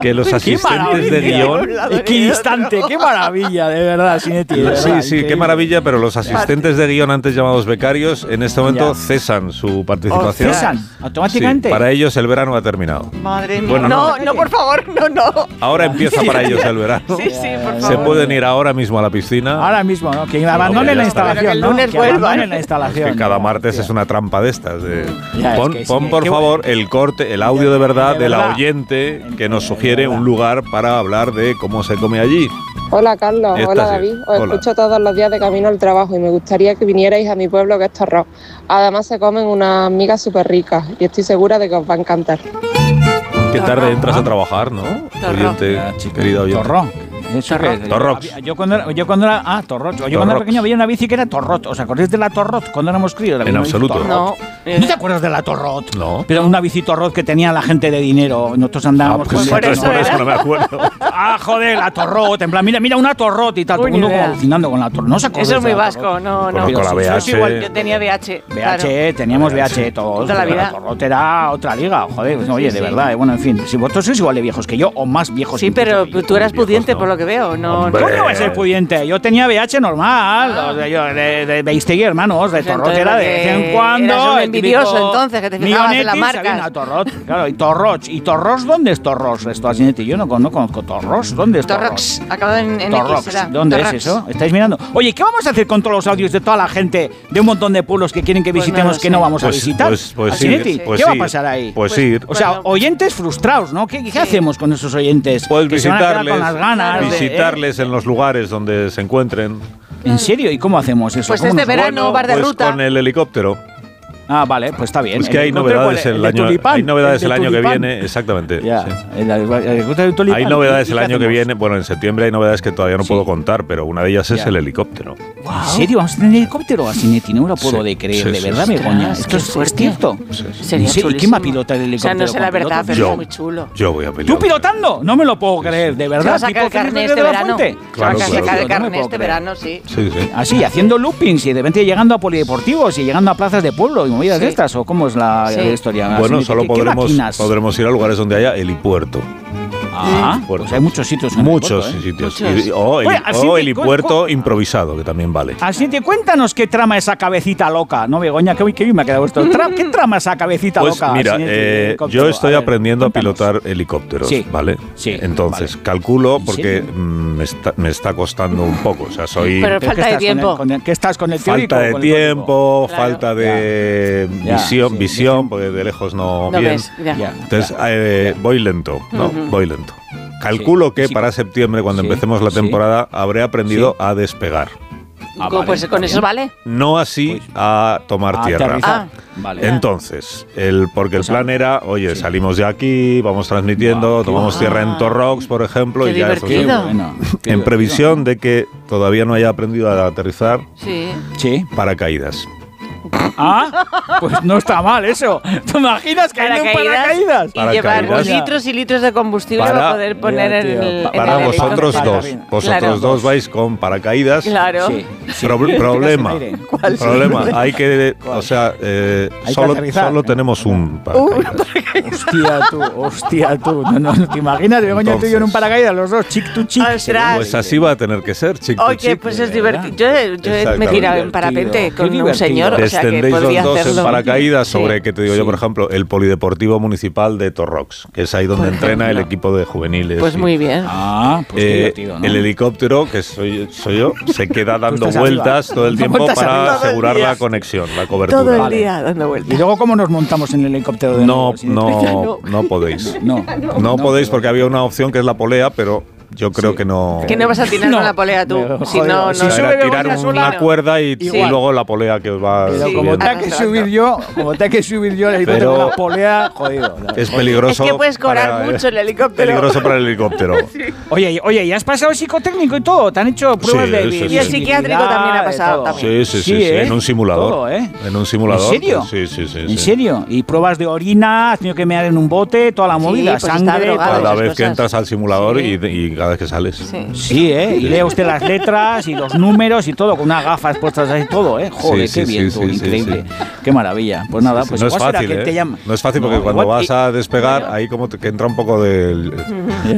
que los asistentes de guión... Equidistante, qué maravilla, de verdad, Sinetti. Sí, qué maravilla, pero los asistentes de guión antes llamados becarios en este momento cesan su participación. ¿Cesan? ¿Automáticamente? Sí, para ellos el verano ha terminado. Madre mía. Bueno, no, por favor, no. Ahora empieza para ellos el verano. Sí, por favor. Se pueden ir ahora mismo a la piscina. Ahora mismo, ¿no? Que abandonen la instalación, ¿no? lunes Que vuelvan. abandonen la instalación. Que cada martes es una trampa de estas. Pon por qué favor el corte, el audio de verdad de del verdad. oyente que nos sugiere un lugar para hablar de cómo se come allí. Hola Carlos, Esta hola sí. David, os Hola. escucho todos los días de camino al trabajo y me gustaría que vinierais a mi pueblo que es Torrós. Además se comen unas migas súper ricas y estoy segura de que os va a encantar. Qué tarde entras a trabajar, ¿no? Oyente, querido oyente. Torrón. Eso que- Torrox. Yo cuando era Torrox. Yo cuando era pequeño había una bici que era Torrot. ¿Os acordáis de la Torrot cuando éramos críos? En absoluto. ¿No te acuerdas de la Torrot? No. Pero una bici Torrot que tenía la gente de dinero. Nosotros andábamos pues con por eso no me acuerdo. joder, la Torrot. En plan, mira una Torrot y tal. Todo el mundo como alucinando con la Torrot. ¿No os acordáis? Eso es muy de la vasco, Torrot? no. Conozco la Eso es VH. igual, yo tenía VH. claro. Teníamos VH todos. Toda la vida. La Torrot era otra liga. Joder, pues, oye, de verdad. Bueno, en fin. Si vosotros sois igual de viejos que yo o más viejos. Sí, pero tú eras pudiente ¿no? por lo que veo, no. Hombre. ¿Cómo va a ser pudiente? Yo tenía VH normal, de Beistegui, hermanos, de Pues Torrot era de vez en cuando. eras un el envidioso, típico entonces, que te fijabas en las Millonetti, marcas. sabía, Torrot, claro, y Torroch. ¿Y Torros dónde es Torros? Esto así, yo no conozco Torros. ¿Dónde es Torros? Torrox, acabado en X, Torrox. será. ¿Dónde Torrox. es eso? ¿Estáis mirando? Oye, ¿qué vamos a hacer con todos los audios de toda la gente de un montón de pueblos que quieren que Pues no visitemos lo que sé. no vamos a visitar? Pues sí. Asinetti, Pues ¿qué va a sí. pasar ahí? Pues sí. O sea, Bueno. oyentes frustrados, ¿no? ¿Qué hacemos con esos oyentes? Puedes que se van a quedar visitarles, con las ganas de- visitarles en los lugares donde se encuentren. ¿En serio? ¿Y cómo hacemos eso? Pues ¿Cómo este nos- verano, bar de Pues ruta. con el helicóptero. Ah, vale, pues está bien. Es que hay helicóptero, novedades ¿cuál es? el de año, tulipán, hay novedades de el año que tulipán. viene, exactamente. Ya, Sí. el helicóptero de tulipán. Hay novedades ¿Y el qué año que hacemos? viene. Bueno, en septiembre hay novedades que todavía no Sí. puedo contar, pero una de ellas es Ya. el helicóptero. ¿En serio? ¿Vamos a tener helicóptero? Asinetti, no me lo puedo Sí, de creer, sí, de sí, verdad, sí. Begoña. Ostras, ¿Esto qué es fuerte. cierto? Sería ¿Y quién chulísimo. va a pilotar el O sea, helicóptero? no sé la ¿Con verdad, pilotos? pero Yo. es muy chulo. Yo voy a pelear. ¿Tú pilotando? No me lo puedo creer, de Se verdad. va a sacar el ¿Tipo Felipe carnet de este la verano. Fuente? Se va a Claro, sacar claro. el No me carnet puedo este creer. verano, sí. Sí, sí. Así, haciendo loopings y de repente llegando a polideportivos y llegando a plazas de pueblo y movidas Sí. de estas, ¿o cómo es la Sí. historia? Bueno, Asinetti, solo ¿qué máquinas? podremos ir a lugares donde haya helipuerto. Ah, Puerto. pues hay muchos sitios. en el Muchos puerto, ¿eh? sitios. Muchos. O Oye, así o te- helipuerto improvisado, que también vale. Asinetti, cuéntanos qué trama esa cabecita loca, ¿no, Begoña? Qué bien me ha quedado esto. ¿Qué trama esa cabecita Pues loca? mira, Asinetti, de helicóptero? yo estoy A ver, aprendiendo cuéntanos. a pilotar helicópteros, Sí. ¿vale? Sí, Entonces, vale. calculo ¿En porque serio? me está costando un poco. O sea, soy... Pero ¿Pero falta qué de estás tiempo. ¿Qué estás con el teórico? Falta de con el código? tiempo, Claro. falta de Ya, sí, visión, porque de lejos no, No bien. ves, ya. Ya, Entonces, ya. voy lento, ¿no? Voy lento. Calculo que Sí. para septiembre, cuando Sí, empecemos la sí. temporada, habré aprendido a despegar. Pues con eso vale. No así a tomar A tierra. aterrizar. Ah. Vale. Entonces, porque el O sea, plan era, oye, sí. salimos de aquí, vamos transmitiendo, Guau, qué tomamos guay. tierra en Torrox, por ejemplo, Qué y ya eso Qué divertido. bueno. qué en divertido. previsión de que todavía no haya aprendido a aterrizar Sí. Sí. paracaídas. Ah, pues no está mal eso. ¿Te imaginas que hay paracaídas? Y llevar Paracaídas. litros y litros de combustible Para- para poder poner Ya, en tío. el. en Para el vosotros helicóptero. dos. Vosotros Claro. dos vais con paracaídas. Claro. Sí. sí. Problema. Aire. Problema. Hay que, o sea, Hay que solo aterrizar. tenemos un paracaídas. Hostia tú. No, ¿te imaginas? Begoña, tú y yo en un paracaídas, los dos, chic to chic. Ostras. Pues así va a tener que ser, chico. Oye, pues es divertido. Yo me he Exactamente. tirado en parapente Qué con un divertido. señor, o sea que Descendéis podría los dos hacerlo. en paracaídas Sí. sobre, que te digo yo, Sí. por ejemplo, el Polideportivo Municipal de Torrox, que es ahí donde Por entrena el ejemplo. equipo de juveniles. Pues y- muy bien. Ah, pues qué divertido, ¿no? El helicóptero, que soy yo, se queda dando estás vueltas arriba. todo el tiempo Vueltas para arriba. asegurar Todo el la día. conexión, la cobertura. Todo el Vale. día dando ¿Y vueltas. luego cómo nos montamos en el helicóptero de No, nuevo? Sin- no podéis. No, No podéis porque había una opción que es la polea, pero yo creo que no. Que no vas a tirar No. con la polea tú. Pero, Si joder, no, si no. O sea, sube era tirar Begoña una sola, cuerda y igual. luego la polea que os va Pero Sí. como subiendo. tenga que subir yo, el helicóptero con la polea, jodido. Es peligroso. Es que puedes cobrar para- mucho el helicóptero. Peligroso para el helicóptero. Oye, ¿y has pasado psicotécnico y todo? ¿Te han hecho pruebas Sí, de sí, sí. visibilidad, Y el psiquiátrico también ha pasado de todo? también. Sí, ¿eh? en un simulador. Todo, ¿eh? En un simulador. ¿En serio? Sí. ¿En serio? ¿Y pruebas de orina? ¿Has tenido que mear en un bote? Toda la Sí, movida, pues está sangre. drogado. todo. Cada esas vez que cosas. entras al simulador Sí. y cada vez que sales. Sí. Sí, ¿eh? Y lee usted las letras y los números y todo, con unas gafas puestas ahí, todo, ¿eh? Joder, Sí, qué sí, bien, sí, tú, sí, increíble. Qué maravilla. Pues nada, pues no es igual será fácil, que ¿eh? te llaman. No es fácil porque No, cuando igual- vas a despegar, ahí como que entra un poco del...